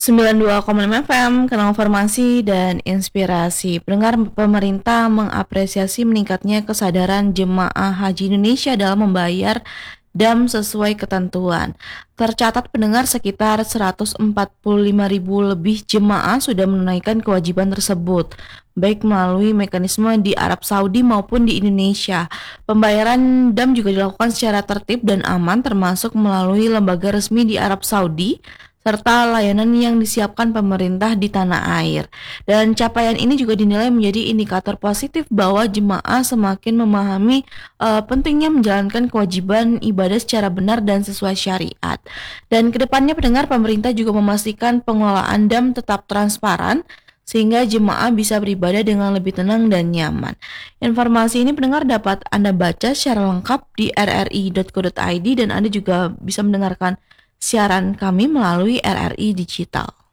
92,5 FM, Kanal Informasi dan Inspirasi. Pendengar, pemerintah mengapresiasi meningkatnya kesadaran jemaah haji Indonesia dalam membayar dam sesuai ketentuan. Tercatat pendengar sekitar 145.000 lebih jemaah sudah menunaikan kewajiban tersebut, baik melalui mekanisme di Arab Saudi maupun di Indonesia. Pembayaran dam juga dilakukan secara tertib dan aman, termasuk melalui lembaga resmi di Arab Saudi, serta layanan yang disiapkan pemerintah di tanah air. Dan capaian ini juga dinilai menjadi indikator positif bahwa jemaah semakin memahami pentingnya menjalankan kewajiban ibadah secara benar dan sesuai syariat. Dan kedepannya pendengar, pemerintah juga memastikan pengelolaan dam tetap transparan sehingga jemaah bisa beribadah dengan lebih tenang dan nyaman. Informasi ini pendengar dapat Anda baca secara lengkap di rri.co.id dan Anda juga bisa mendengarkan siaran kami melalui RRI Digital.